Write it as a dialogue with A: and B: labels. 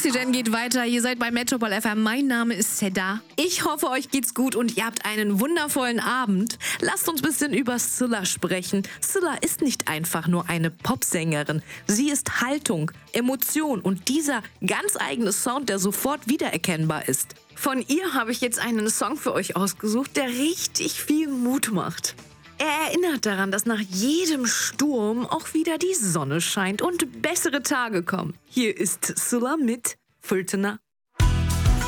A: Oxygen geht weiter. Ihr seid bei Metropol FM. Mein Name ist Seda. Ich hoffe, euch geht's gut und ihr habt einen wundervollen Abend. Lasst uns ein bisschen über Scylla sprechen. Scylla ist nicht einfach nur eine Popsängerin. Sie ist Haltung, Emotion und dieser ganz eigene Sound, der sofort wiedererkennbar ist. Von ihr habe ich jetzt einen Song für euch ausgesucht, der richtig viel Mut macht. Er erinnert daran, dass nach jedem Sturm auch wieder die Sonne scheint und bessere Tage kommen. Hier ist Scylla mit Fırtına.